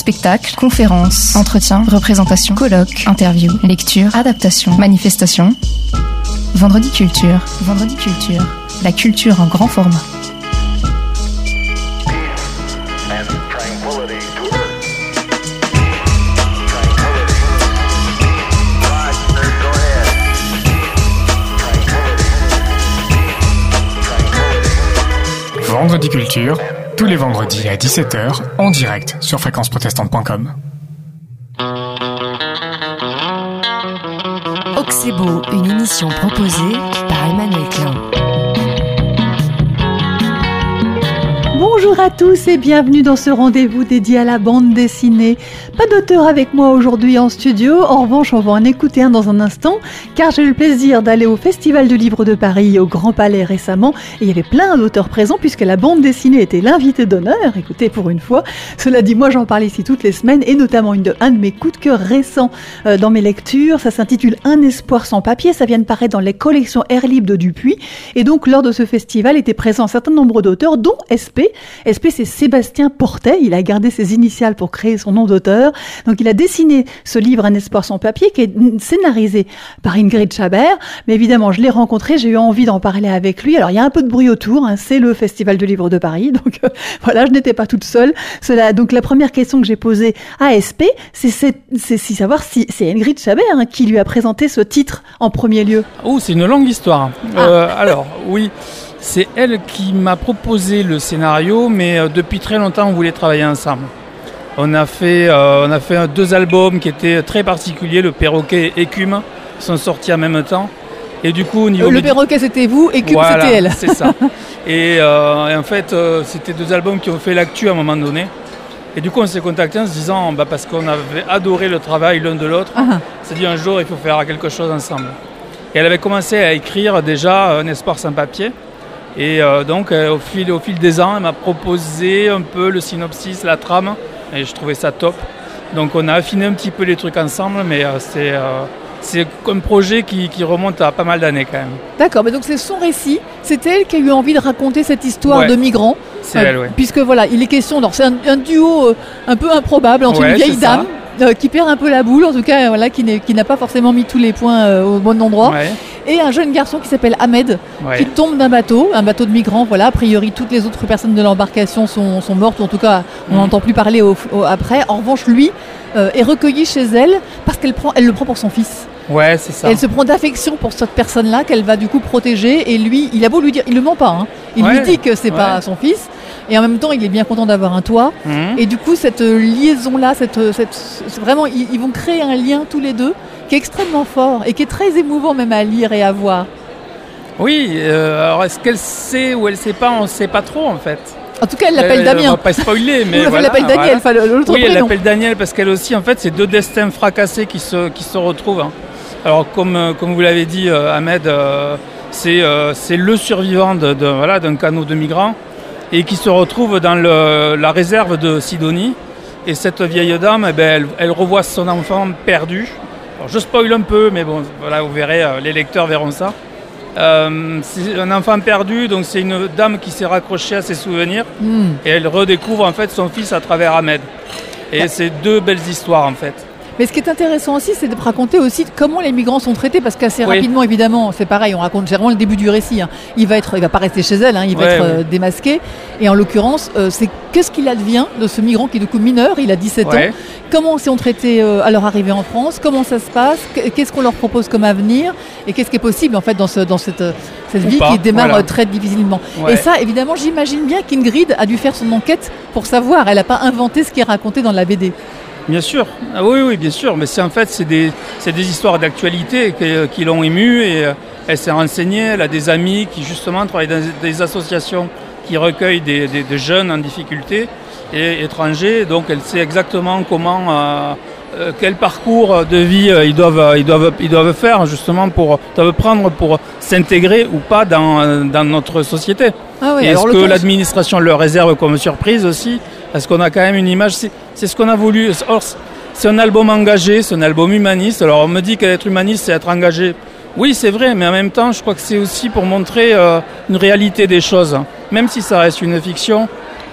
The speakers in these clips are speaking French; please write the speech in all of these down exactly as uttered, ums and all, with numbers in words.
Spectacles, conférences, entretiens, représentations, colloques, interviews, lectures, adaptations, manifestations. Vendredi Culture. Vendredi Culture. La culture en grand format. Vendredi Culture, tous les vendredis à dix-sept heures, en direct sur fréquence protestante point com. Oxébo, une émission proposée par Emmanuel Klein. Bonjour à tous et bienvenue dans ce rendez-vous dédié à la bande dessinée. Pas d'auteur avec moi aujourd'hui en studio, en revanche on va en écouter un dans un instant, car j'ai eu le plaisir d'aller au Festival du Livre de Paris au Grand Palais récemment, et il y avait plein d'auteurs présents puisque la bande dessinée était l'invité d'honneur, écoutez pour une fois. Cela dit, moi j'en parle ici toutes les semaines, et notamment une de, un de mes coups de cœur récents euh, dans mes lectures, ça s'intitule Un espoir sans papier, ça vient de paraître dans les collections Air Libre de Dupuis, et donc lors de ce festival étaient présents un certain nombre d'auteurs, dont S P. S P, c'est Sébastien Portet, il a gardé ses initiales pour créer son nom d'auteur. Donc il a dessiné ce livre Un espoir sans papier qui est scénarisé par Ingrid Chabert. Mais évidemment, je l'ai rencontré, j'ai eu envie d'en parler avec lui. Alors il y a un peu de bruit autour, hein, c'est le Festival du Livre de Paris. Donc euh, voilà, je n'étais pas toute seule. Cela, donc la première question que j'ai posée à S P, c'est, c'est, c'est, c'est savoir si c'est Ingrid Chabert hein, qui lui a présenté ce titre en premier lieu. Oh, c'est une longue histoire. Ah. Euh, alors, oui... C'est elle qui m'a proposé le scénario, mais euh, depuis très longtemps, on voulait travailler ensemble. On a fait, euh, on a fait deux albums qui étaient très particuliers, Le Perroquet et Écume, qui sont sortis en même temps. Et du coup, au niveau euh, Le médi- Perroquet, c'était vous, Écume, voilà, c'était elle. c'est ça. Et, euh, et en fait, euh, c'était deux albums qui ont fait l'actu à un moment donné. Et du coup, on s'est contactés en se disant, bah, parce qu'on avait adoré le travail l'un de l'autre, Ah. on s'est dit un jour, il faut faire quelque chose ensemble. Et elle avait commencé à écrire déjà Un espoir sans papier. Et euh, donc, euh, au, fil, au fil des ans, elle m'a proposé un peu le synopsis, la trame, et je trouvais ça top. Donc, on a affiné un petit peu les trucs ensemble, mais euh, c'est, euh, c'est un projet qui, qui remonte à pas mal d'années quand même. D'accord, mais donc c'est son récit, c'est elle qui a eu envie de raconter cette histoire Ouais. de migrants. C'est elle, ouais. Puisque voilà, il est question, donc c'est un, un duo euh, un peu improbable entre Ouais, une vieille c'est ça. dame euh, qui perd un peu la boule, en tout cas, euh, voilà, qui, n'est, qui n'a pas forcément mis tous les points euh, au bon endroit. Ouais, Et un jeune garçon qui s'appelle Ahmed, ouais. qui tombe d'un bateau, un bateau de migrants. Voilà, a priori, toutes les autres personnes de l'embarcation sont, sont mortes, ou en tout cas, on Mhm. n'entend plus parler au, au- après. En revanche, lui euh, est recueilli chez elle parce qu'elle prend, elle le prend pour son fils. Ouais, c'est ça. Elle se prend d'affection pour cette personne-là qu'elle va du coup protéger. Et lui, il a beau lui dire, il le ment pas, hein. Il Ouais, lui dit que c'est ouais. pas son fils. Et en même temps, il est bien content d'avoir un toit. Mhm. Et du coup, cette euh, liaison-là, cette, euh, cette, c'est vraiment, ils, ils vont créer un lien tous les deux qui est extrêmement fort et qui est très émouvant même à lire et à voir. Oui, euh, alors est-ce qu'elle sait ou elle sait pas, on ne sait pas trop en fait. En tout cas, elle l'appelle Euh, Damien. On va pas spoiler, mais Ou elle voilà, l'appelle Daniel, voilà. enfin l'autre Oui, elle prénom. l'appelle Daniel parce qu'elle aussi, en fait, c'est deux destins fracassés qui se, qui se retrouvent. hein. Alors, comme, euh, comme vous l'avez dit, euh, Ahmed, euh, c'est, euh, c'est le survivant de, de, voilà, d'un canot de migrants et qui se retrouve dans le, la réserve de Sidonie. Et cette vieille dame, eh ben, elle, elle revoit son enfant perdu. Alors, je spoil un peu, mais bon, voilà, vous verrez, euh, les lecteurs verront ça. Euh, c'est un enfant perdu, donc c'est une dame qui s'est raccrochée à ses souvenirs. Hmm. Et elle redécouvre en fait son fils à travers Ahmed. Et c'est deux belles histoires en fait. Mais ce qui est intéressant aussi, c'est de raconter aussi comment les migrants sont traités, parce qu'assez Oui. rapidement, évidemment, c'est pareil, on raconte c'est vraiment le début du récit. hein. Il va être, il va pas rester chez elle, hein, il va Ouais, être ouais. euh, démasqué. Et en l'occurrence, euh, c'est qu'est-ce qu'il advient de ce migrant qui est du coup mineur, il a dix-sept Ouais. ans. Comment sont traités euh, à leur arrivée en France? Comment ça se passe? Qu- Qu'est-ce qu'on leur propose comme avenir? Et qu'est-ce qui est possible en fait dans, ce, dans cette, euh, cette Ou vie pas, qui démarre voilà. euh, très difficilement? Ouais. Et ça, évidemment, j'imagine bien qu'Ingrid a dû faire son enquête pour savoir. Elle n'a pas inventé ce qui est raconté dans la B D. Bien sûr, ah, oui, oui, bien sûr. Mais c'est en fait c'est des, c'est des histoires d'actualité qui, qui l'ont émue et euh, elle s'est renseignée. Elle a des amis qui justement travaillent dans des associations qui recueillent des, des, des jeunes en difficulté et étrangers. Donc elle sait exactement comment, euh, euh, quel parcours de vie euh, ils doivent, ils doivent, ils doivent faire justement pour, doivent prendre pour s'intégrer ou pas dans, dans notre société. Ah oui, Et alors est-ce le que cas- l'administration leur réserve comme surprise aussi? Parce qu'on a quand même une image, c'est, c'est ce qu'on a voulu. Or, c'est un album engagé, c'est un album humaniste. Alors on me dit qu'être humaniste, c'est être engagé. Oui, c'est vrai, mais en même temps, je crois que c'est aussi pour montrer euh, une réalité des choses. Même si ça reste une fiction,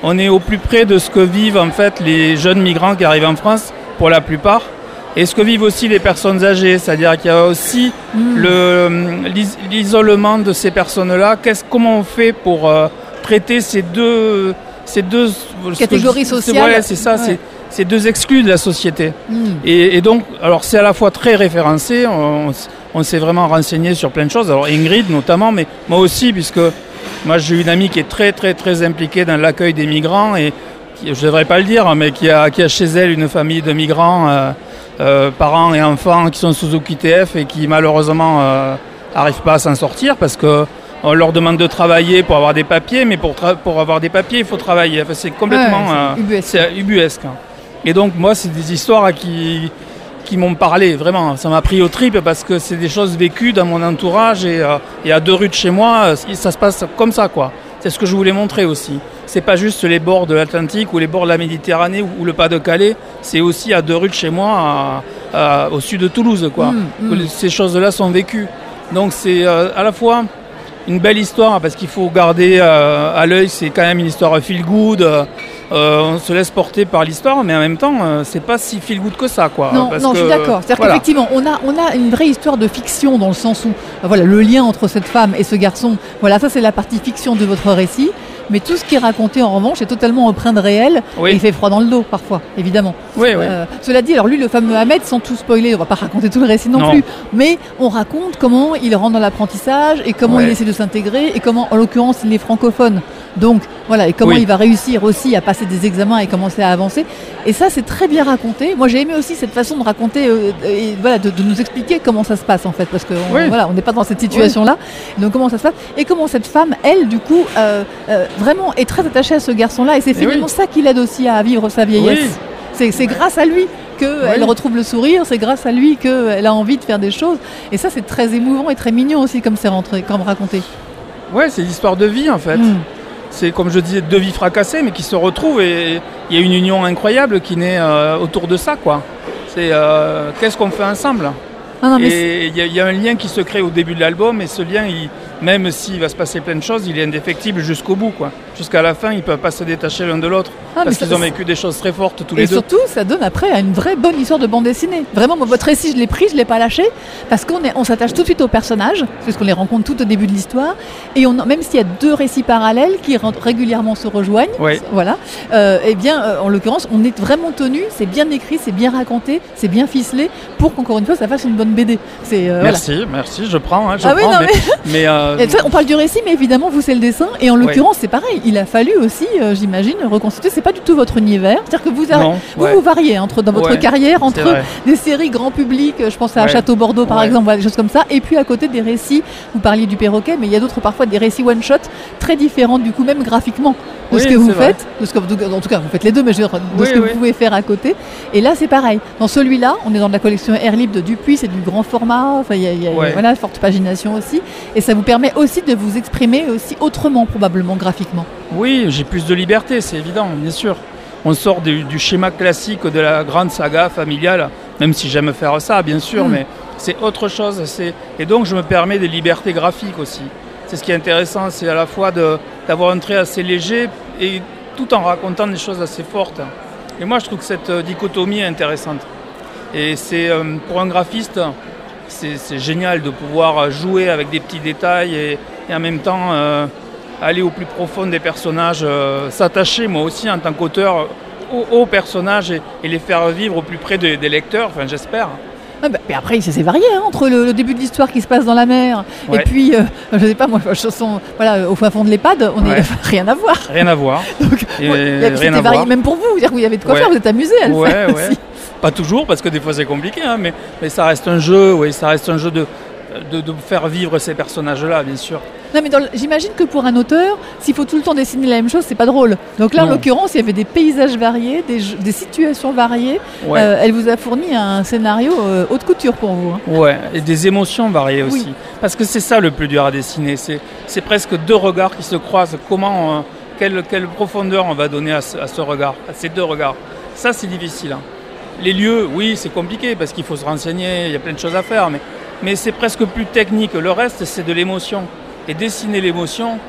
on est au plus près de ce que vivent en fait les jeunes migrants qui arrivent en France, pour la plupart, et ce que vivent aussi les personnes âgées, c'est-à-dire qu'il y a aussi mmh. le, l'is- l'isolement de ces personnes-là. Qu'est-ce, comment on fait pour euh, traiter ces deux, ces deux catégories je, sociales. C'est, ouais, c'est ça, ouais. c'est, ces deux exclus de la société. Mmh. Et, et donc, alors c'est à la fois très référencé, on, on s'est vraiment renseigné sur plein de choses. Alors Ingrid notamment, mais moi aussi, puisque moi j'ai une amie qui est très très très impliquée dans l'accueil des migrants et qui, je ne devrais pas le dire, mais qui a, qui a chez elle une famille de migrants, euh, euh, parents et enfants qui sont sous O Q T F et qui malheureusement n'arrivent euh, pas à s'en sortir parce que on leur demande de travailler pour avoir des papiers, mais pour, tra- pour avoir des papiers, il faut travailler. Enfin, c'est complètement ouais, c'est euh, c'est ubuesque. Et donc, moi, c'est des histoires qui, qui m'ont parlé, vraiment. Ça m'a pris aux tripes parce que c'est des choses vécues dans mon entourage et, euh, et à deux rues de chez moi, ça se passe comme ça, quoi. C'est ce que je voulais montrer aussi. C'est pas juste les bords de l'Atlantique ou les bords de la Méditerranée ou, ou le Pas-de-Calais, c'est aussi à deux rues de chez moi, à, à, au sud de Toulouse, quoi. Mmh, mmh. Que ces choses-là sont vécues. Donc, c'est euh, à la fois une belle histoire parce qu'il faut garder euh, à l'œil, c'est quand même une histoire feel good. Euh, on se laisse porter par l'histoire, mais en même temps, euh, c'est pas si feel good que ça, quoi. Non, parce non, que, je suis d'accord. C'est-à-dire voilà. qu'effectivement, on a, on a une vraie histoire de fiction dans le sens où, euh, voilà, le lien entre cette femme et ce garçon. Voilà, ça c'est la partie fiction de votre récit. Mais tout ce qui est raconté, en revanche, est totalement empreint de réel. Oui. Et il fait froid dans le dos, parfois, évidemment. Oui, oui. Euh, cela dit, alors lui, le fameux Ahmed, sans tout spoiler, on va pas raconter tout le récit non, non. plus, mais on raconte comment il rentre dans l'apprentissage et comment ouais. il essaie de s'intégrer et comment, en l'occurrence, il est francophone. Donc, voilà, et comment oui. il va réussir aussi à passer des examens et commencer à avancer. Et ça, c'est très bien raconté. Moi, j'ai aimé aussi cette façon de raconter, euh, et voilà, de, de nous expliquer comment ça se passe, en fait, parce que on, oui. voilà, on n'est pas dans cette situation-là. Oui. Donc, comment ça se passe et comment cette femme, elle, du coup, euh, euh, vraiment est très attachée à ce garçon-là. Et c'est finalement oui. ça qui l'aide aussi à vivre sa vieillesse. Oui. C'est, c'est grâce à lui qu'elle oui. retrouve le sourire, c'est grâce à lui qu'elle a envie de faire des choses. Et ça, c'est très émouvant et très mignon aussi, comme c'est rentré, comme raconté. Ouais, c'est l'histoire de vie, en fait. Mm. C'est, comme je disais, deux vies fracassées, mais qui se retrouvent et il y a une union incroyable qui naît euh, autour de ça, quoi. C'est euh, qu'est-ce qu'on fait ensemble. Ah non, et il y, y a un lien qui se crée au début de l'album, et ce lien, il, même s'il va se passer plein de choses, il est indéfectible jusqu'au bout, quoi. Jusqu'à la fin, ils ne peuvent pas se détacher l'un de l'autre, ah, parce qu'ils ça, ont vécu des choses très fortes tous les et deux. Et surtout, ça donne après une vraie bonne histoire de bande dessinée. Vraiment, moi, votre récit, je l'ai pris, je ne l'ai pas lâché, parce qu'on est, on s'attache tout de suite aux personnages, parce qu'on les rencontre tout au début de l'histoire, et on, même s'il y a deux récits parallèles qui régulièrement se rejoignent, oui. voilà, euh, eh bien, euh, en l'occurrence, on est vraiment tenu, c'est bien écrit, c'est bien raconté, c'est bien ficelé, pour qu'encore une fois, ça fasse une bonne B D. C'est, euh, merci, voilà. merci, je prends, hein, je ah prends, oui, non, mais... mais... mais euh... on parle du récit, mais évidemment, vous, c'est le dessin, et en l'occurrence, oui. c'est pareil, il a fallu aussi, euh, j'imagine, reconstituer, c'est pas du tout votre univers, c'est-à-dire que vous, non, vous, ouais. vous variez entre, dans votre ouais, carrière entre des séries grand public, je pense à ouais. Château Bordeaux par ouais. exemple, voilà, des choses comme ça, et puis à côté des récits, vous parliez du perroquet, mais il y a d'autres parfois des récits one-shot très différents, du coup, même graphiquement, de oui, ce que vous faites, de ce que, en tout cas, vous faites les deux, mais je veux dire, de oui, ce que oui. vous pouvez faire à côté, et là, c'est pareil. Dans celui-là, on est dans la collection Air Libre de Dupuis, c'est du grand format, enfin, il y a, y a ouais. voilà, forte pagination aussi, et ça vous permet aussi de vous exprimer aussi autrement, probablement, graphiquement. Oui, j'ai plus de liberté, c'est évident, bien sûr. On sort du, du schéma classique de la grande saga familiale, même si j'aime faire ça, bien sûr, mmh. mais c'est autre chose. C'est... Et donc, je me permets des libertés graphiques aussi. C'est ce qui est intéressant, c'est à la fois de, d'avoir un trait assez léger et tout en racontant des choses assez fortes. Et moi, je trouve que cette dichotomie est intéressante. Et c'est, euh, pour un graphiste, c'est, c'est génial de pouvoir jouer avec des petits détails et, et en même temps... Euh, aller au plus profond des personnages, euh, s'attacher moi aussi en tant qu'auteur aux, aux personnages et, et les faire vivre au plus près de, des lecteurs, enfin j'espère. Ah bah, mais après, c'est, c'est varié hein, entre le, le début de l'histoire qui se passe dans la mer ouais. et puis, euh, je sais pas moi, chanson, voilà, au fin fond de l'EHPAD, on est ouais. rien à voir. Rien à voir. Donc, et ouais, c'était rien à varié voir. Même pour vous, dire que vous avez de quoi ouais. faire, vous êtes amusé à le ouais, faire ouais. aussi. Pas toujours, parce que des fois c'est compliqué, hein, mais, mais ça reste un jeu, oui, ça reste un jeu de, de, de faire vivre ces personnages-là, bien sûr. Non mais dans le, j'imagine que pour un auteur, s'il faut tout le temps dessiner la même chose, c'est pas drôle. Donc là, non. en l'occurrence, il y avait des paysages variés, des, des situations variées. Ouais. Euh, elle vous a fourni un scénario euh, haute couture pour vous. Hein. Ouais, et des émotions variées aussi. Oui. Parce que c'est ça le plus dur à dessiner. C'est, c'est presque deux regards qui se croisent. Comment, euh, quelle, quelle profondeur on va donner à ce, à ce regard, à ces deux regards. Ça, c'est difficile. Hein. Les lieux, oui, c'est compliqué parce qu'il faut se renseigner, il y a plein de choses à faire, mais, mais c'est presque plus technique. Le reste, c'est de l'émotion. Et dessiner l'émotion,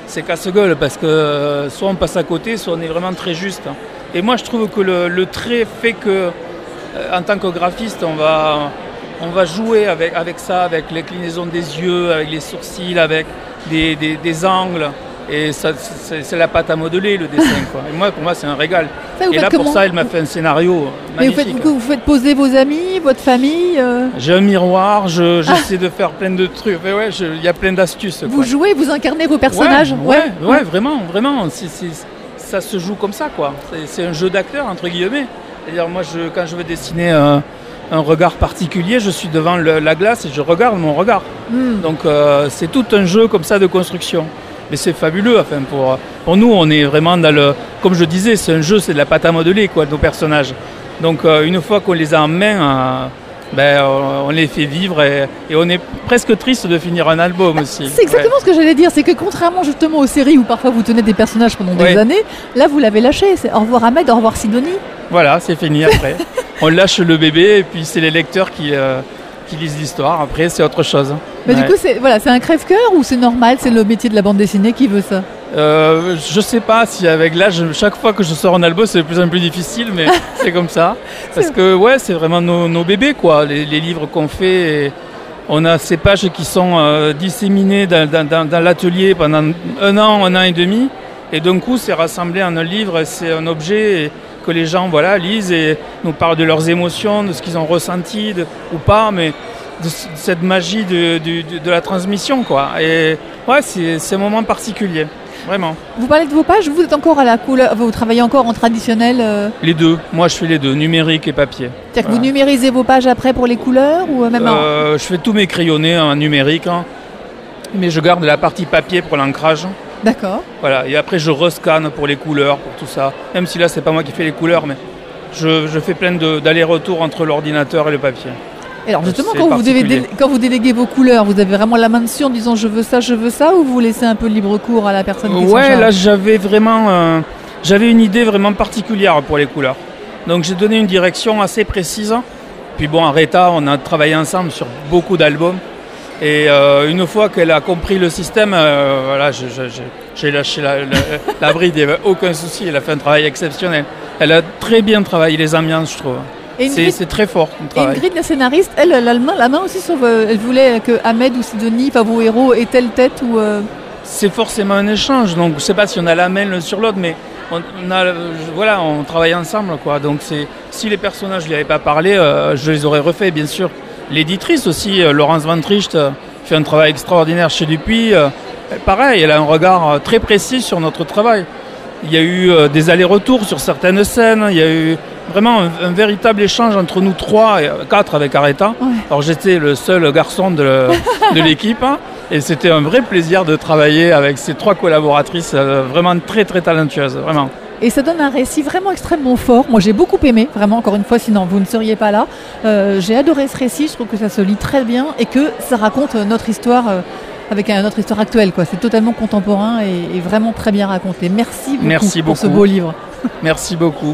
c'est casse-gueule parce que euh, soit on passe à côté, soit on est vraiment très juste. Et moi je trouve que le, le trait fait que euh, en tant que graphiste on va, on va jouer avec, avec ça, avec l'inclinaison des yeux, avec les sourcils, avec des, des, des angles. Et ça, c'est, c'est la pâte à modeler le dessin quoi. Et moi pour moi c'est un régal. Ça, et là comment pour ça elle m'a fait un scénario Mais magnifique. vous faites, vous faites poser vos amis, votre famille euh... J'ai un miroir, je, j'essaie de faire plein de trucs. Mais ouais, il y a plein d'astuces. Vous quoi. jouez, vous incarnez vos personnages. Ouais, ouais, ouais, vraiment, vraiment. C'est, c'est, ça se joue comme ça, quoi. C'est, c'est un jeu d'acteur, entre guillemets. C'est-à-dire, moi, je, quand je veux dessiner un, un regard particulier, je suis devant le, la glace et je regarde mon regard. Mm. Donc, euh, c'est tout un jeu comme ça de construction. Mais c'est fabuleux. Enfin, pour, pour nous, on est vraiment dans le... Comme je disais, c'est un jeu, c'est de la pâte à modeler, quoi, nos personnages. Donc, euh, une fois qu'on les a en main... Euh, Ben, on les fait vivre et, et on est presque triste de finir un album aussi. C'est exactement ouais. ce que j'allais dire, c'est que contrairement justement aux séries où parfois vous tenez des personnages pendant des ouais. années, là vous l'avez lâché, c'est au revoir Ahmed, au revoir Sidonie. Voilà, c'est fini après. On lâche le bébé et puis c'est les lecteurs qui, euh, qui lisent l'histoire, après c'est autre chose. Mais ouais. du coup, c'est, voilà, c'est un crève-cœur ou c'est normal, c'est le métier de la bande dessinée qui veut ça? Euh, je sais pas si avec l'âge, chaque fois que je sors un album, c'est de plus en plus difficile, mais c'est comme ça. Parce que ouais, c'est vraiment nos, nos bébés, quoi. Les, les livres qu'on fait, et on a ces pages qui sont euh, disséminées dans, dans, dans l'atelier pendant un an, un an et demi, et d'un coup, c'est rassemblé en un livre. C'est un objet que les gens, voilà, lisent et nous parlent de leurs émotions, de ce qu'ils ont ressenti de, ou pas, mais de cette magie de, de, de, de la transmission, quoi. Et ouais, c'est, c'est un moment particulier. Vraiment. Vous parlez de vos pages, vous êtes encore à la couleur, vous travaillez encore en traditionnel euh... Les deux, moi je fais les deux, numérique et papier. C'est-à-dire voilà. que vous numérisez vos pages après pour les couleurs ou même euh, en... Je fais tous mes crayonnés en numérique, hein, mais je garde la partie papier pour l'ancrage. D'accord. Voilà, et après je rescanne pour les couleurs, pour tout ça. Même si là c'est pas moi qui fais les couleurs, mais je, je fais plein de, d'allers-retours entre l'ordinateur et le papier. Et alors justement, quand vous, devez dé- quand vous déléguez vos couleurs, vous avez vraiment la main dessus en disant je veux ça, je veux ça, ou vous laissez un peu libre cours à la personne qui s'en charge ? Ouais, là j'avais vraiment, euh, j'avais une idée vraiment particulière pour les couleurs. Donc j'ai donné une direction assez précise. Puis bon, Aretha, on a travaillé ensemble sur beaucoup d'albums. Et euh, une fois qu'elle a compris le système, euh, voilà, je, je, je, j'ai lâché la, la, la bride, il n'y avait aucun souci. Elle a fait un travail exceptionnel. Elle a très bien travaillé les ambiances, je trouve. C'est, c'est très fort comme travail. Et Ingrid, la scénariste, elle, elle a la main, la main aussi sur... Euh, elle voulait que Ahmed ou Sidonie, enfin vos héros, aient telle tête ou... Euh... C'est forcément un échange, donc je ne sais pas si on a la main l'un sur l'autre, mais on, on, a, voilà, on travaille ensemble, quoi. Donc c'est, si les personnages ne lui avaient pas parlé, euh, je les aurais refaits, bien sûr. L'éditrice aussi, euh, Laurence Van Tricht, euh, fait un travail extraordinaire chez Dupuis. Euh, pareil, elle a un regard euh, très précis sur notre travail. Il y a eu euh, des allers-retours sur certaines scènes, il y a eu vraiment un, un véritable échange entre nous trois, et quatre avec Aretha. Ouais. Alors j'étais le seul garçon de, le, de l'équipe, hein, et c'était un vrai plaisir de travailler avec ces trois collaboratrices euh, vraiment très très talentueuses, vraiment. Et ça donne un récit vraiment extrêmement fort. Moi j'ai beaucoup aimé, vraiment, encore une fois, sinon vous ne seriez pas là. Euh, j'ai adoré ce récit, je trouve que ça se lit très bien et que ça raconte notre histoire... Euh, avec un, notre histoire actuelle, quoi. C'est totalement contemporain et, et vraiment très bien raconté. Merci beaucoup, Merci pour beaucoup. ce beau livre. Merci beaucoup.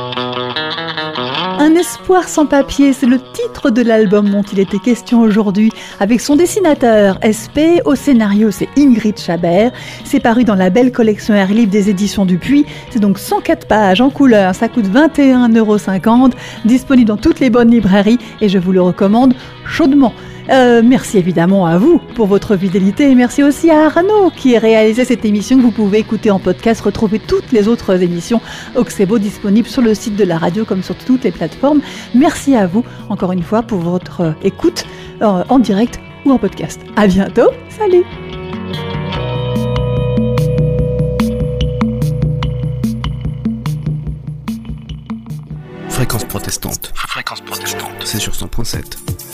Un espoir sans papier, c'est le titre de l'album dont il était question aujourd'hui, avec son dessinateur S P, au scénario c'est Ingrid Chabert. C'est paru dans la belle collection Air Libre des éditions Dupuis. C'est donc cent quatre pages en couleur, ça coûte vingt et un euros cinquante, disponible dans toutes les bonnes librairies et je vous le recommande chaudement. Euh, merci évidemment à vous pour votre fidélité et merci aussi à Arnaud qui a réalisé cette émission que vous pouvez écouter en podcast, retrouver toutes les autres émissions Oxebo disponibles sur le site de la radio comme sur toutes les plateformes. Merci à vous encore une fois pour votre écoute euh, en direct ou en podcast. À bientôt, salut. Fréquence protestante. Fréquence protestante. C'est sur cent point sept.